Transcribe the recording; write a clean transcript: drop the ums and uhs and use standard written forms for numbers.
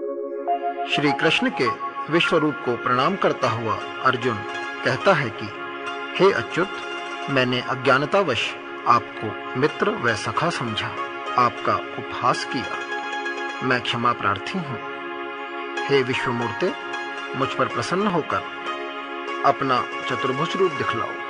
श्री कृष्ण के विश्व रूप को प्रणाम करता हुआ अर्जुन कहता है कि हे अच्युत, मैंने अज्ञानतावश आपको मित्र व सखा समझा, आपका उपहास किया। मैं क्षमा प्रार्थी हूँ। हे विश्वमूर्ते, मुझ पर प्रसन्न होकर अपना चतुर्भुज रूप दिखलाओ।